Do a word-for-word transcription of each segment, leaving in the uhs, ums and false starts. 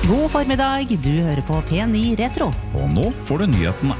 God formiddag, du hører på P ni Retro. Og nå får du nyhetene.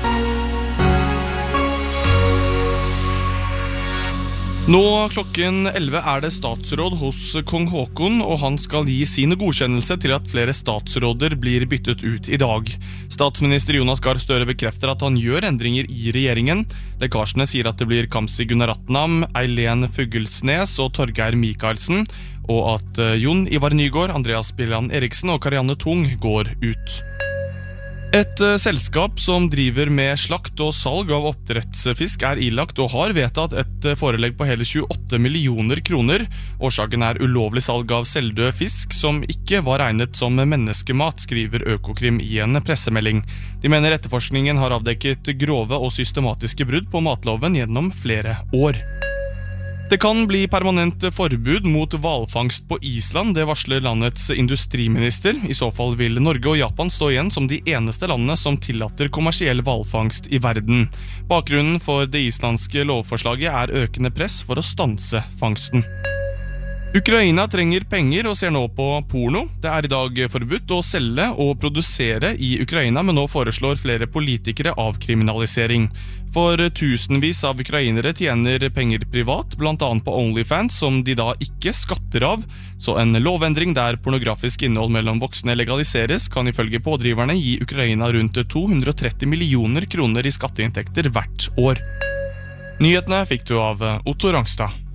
Nå klokken elleve er det statsråd hos kong Håkon, og han skal gi sin godkjennelse til at flere statsråder blir byttet ut i dag. Statsminister Jonas Gahr Støre bekrefter at han gjør endringer i regjeringen. Lekkasjene sier at det blir Kamzy Gunaratnam, Eileen Fuggelsnes og Torgeir Michaelsen, og at Jon Ivar Nygård, Andreas Bjelland Eriksen og Karianne Tung går ut. Et selskap som driver med slakt og salg av oppdrettsfisk er ilagt og har vedtatt et forelegg på hele tjueåtte millioner kroner. Årsaken er ulovlig salg av selvdød fisk som ikke var regnet som menneskemat, skriver Økokrim i en pressemelding. De mener etterforskningen har avdekket grove og systematiske brudd på matloven gjennom flere år. Det kan bli permanent forbud mot hvalfangst på Island, det varsler landets industriminister. I så fall vil Norge og Japan stå igjen som de eneste landene som tillater kommersiell hvalfangst i verden. Bakgrunnen for det islandske lovforslaget er økende press for å stanse fangsten. Ukraina trenger penger og ser nå på porno. Det er i dag forbudt å selge og produsere i Ukraina, men nå foreslår flere politikere avkriminalisering. For tusenvis av ukrainere tjener penger privat, blant annet på OnlyFans, som de da ikke skatter av. Så en lovendring der pornografisk innhold mellom voksne legaliseres, kan ifølge pådriverne gi Ukraina rundt to hundre og tretti millioner kroner i skatteinntekter hvert år. Nyhetene fikk du av Otto Rangstad.